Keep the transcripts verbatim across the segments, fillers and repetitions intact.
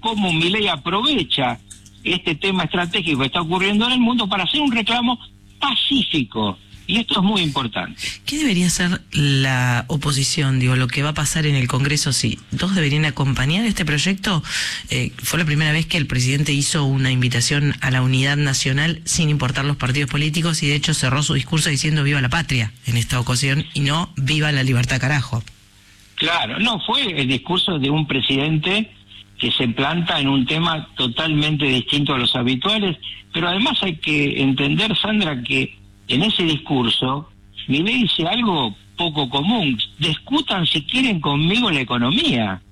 cómo Milei aprovecha este tema estratégico que está ocurriendo en el mundo para hacer un reclamo pacífico. Y esto es muy importante. ¿Qué debería ser la oposición? Digo, lo que va a pasar en el Congreso, si dos deberían acompañar este proyecto. Eh, fue la primera vez que el presidente hizo una invitación a la unidad nacional sin importar los partidos políticos y de hecho cerró su discurso diciendo viva la patria en esta ocasión y no viva la libertad carajo. Claro, no, fue el discurso de un presidente que se planta en un tema totalmente distinto a los habituales, pero además hay que entender, Sandra, que en ese discurso Milei dice algo poco común: discutan si quieren conmigo la economía.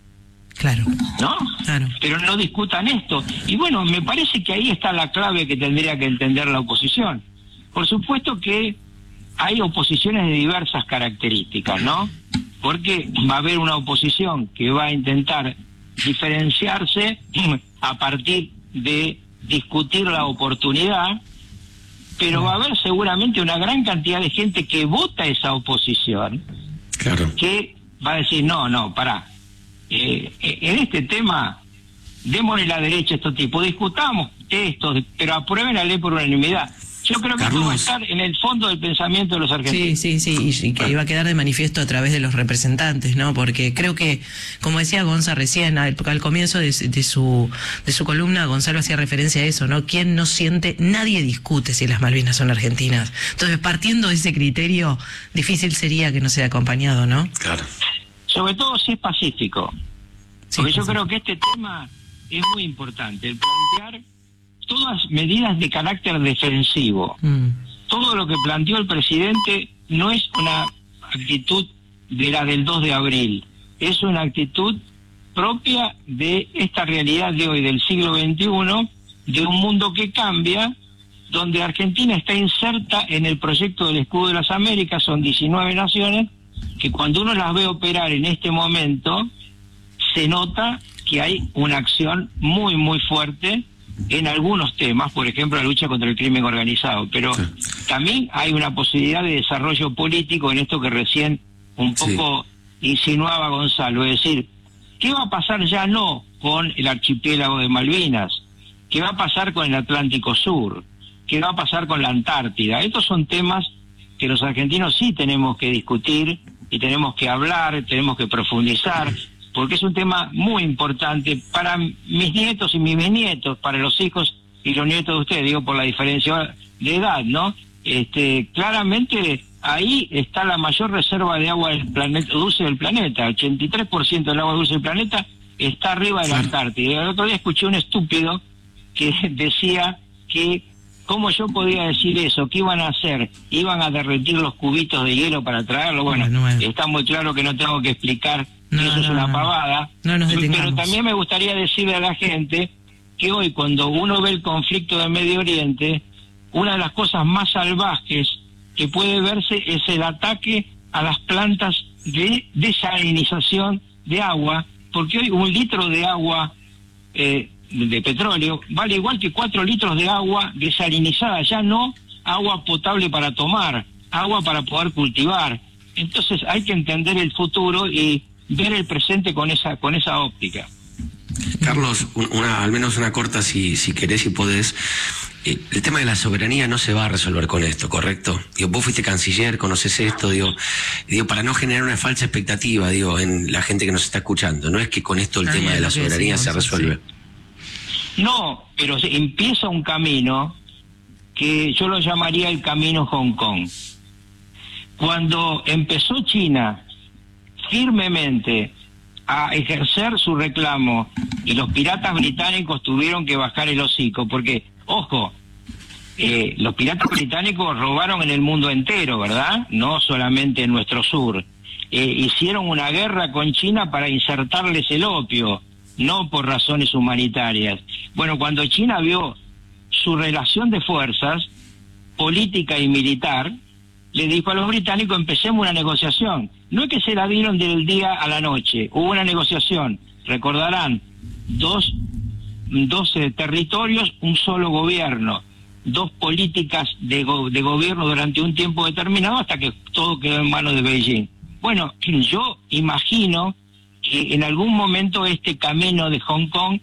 Claro. ¿No? Claro. Pero no discutan esto. Y bueno, me parece que ahí está la clave que tendría que entender la oposición. Por supuesto que hay oposiciones de diversas características, ¿no? Porque va a haber una oposición que va a intentar diferenciarse a partir de discutir la oportunidad, pero va a haber seguramente una gran cantidad de gente que vota esa oposición, claro, que va a decir, no, no, pará, eh, en este tema démosle la derecha a estos tipos, discutamos esto, pero aprueben la ley por unanimidad. Yo creo que Carlos, esto va a estar en el fondo del pensamiento de los argentinos. Sí, sí, sí, y, y que iba a quedar de manifiesto a través de los representantes, ¿no? Porque creo que, como decía Gonza recién, al, al comienzo de, de su de su columna, Gonzalo hacía referencia a eso, ¿no? ¿Quién no siente? Nadie discute si las Malvinas son argentinas. Entonces, partiendo de ese criterio, difícil sería que no sea acompañado, ¿no? Claro. Sobre todo si es pacífico. Sí, porque yo sí. creo que este tema es muy importante, el plantear todas medidas de carácter defensivo. Mm. Todo lo que planteó el presidente no es una actitud de la del dos de abril, es una actitud propia de esta realidad de hoy, del siglo veintiuno, de un mundo que cambia, donde Argentina está inserta en el proyecto del Escudo de las Américas. Son diecinueve naciones que cuando uno las ve operar en este momento, se nota que hay una acción muy, muy fuerte en algunos temas, por ejemplo la lucha contra el crimen organizado, pero sí, también hay una posibilidad de desarrollo político en esto que recién un poco sí. insinuaba Gonzalo, es decir, ¿qué va a pasar ya no con el archipiélago de Malvinas? ¿Qué va a pasar con el Atlántico Sur? ¿Qué va a pasar con la Antártida? Estos son temas que los argentinos sí tenemos que discutir y tenemos que hablar, tenemos que profundizar, porque es un tema muy importante para mis nietos y mis bisnietos, para los hijos y los nietos de ustedes, digo por la diferencia de edad, ¿no? Este, claramente ahí está la mayor reserva de agua del planeta, dulce del planeta. ochenta y tres por ciento del agua dulce del planeta está arriba de la Antártida. El otro día escuché un estúpido que decía que ¿cómo yo podía decir eso? ¿Qué iban a hacer? ¿Iban a derretir los cubitos de hielo para traerlo? Bueno, no, no, está muy claro que no tengo que explicar no, que eso no, es una no, pavada. No nos pero detengamos. también me gustaría decirle a la gente que hoy, cuando uno ve el conflicto del Medio Oriente, una de las cosas más salvajes que puede verse es el ataque a las plantas de desalinización de agua, porque hoy un litro de agua eh, de petróleo vale igual que cuatro litros de agua desalinizada, ya no agua potable para tomar, agua para poder cultivar. Entonces hay que entender el futuro y ver el presente con esa con esa óptica. Carlos, una, al menos una corta si, si querés y podés. Eh, el tema de la soberanía no se va a resolver con esto, ¿correcto? Digo, vos fuiste canciller, conoces esto, digo, digo, para no generar una falsa expectativa, digo, en la gente que nos está escuchando. No es que con esto el Está tema bien, de la lo que soberanía decimos, se resuelve. Sí. No, pero se empieza un camino que yo lo llamaría el camino Hong Kong. Cuando empezó China firmemente a ejercer su reclamo y los piratas británicos tuvieron que bajar el hocico, porque, ojo, eh, los piratas británicos robaron en el mundo entero, ¿verdad? No solamente en nuestro sur. Eh, hicieron una guerra con China para insertarles el opio, no por razones humanitarias. Bueno, cuando China vio su relación de fuerzas, política y militar, le dijo a los británicos, empecemos una negociación. No es que se la dieron del día a la noche, hubo una negociación. Recordarán, dos, dos eh, territorios, un solo gobierno, dos políticas de, go de gobierno durante un tiempo determinado hasta que todo quedó en manos de Beijing. Bueno, yo imagino que en algún momento este camino de Hong Kong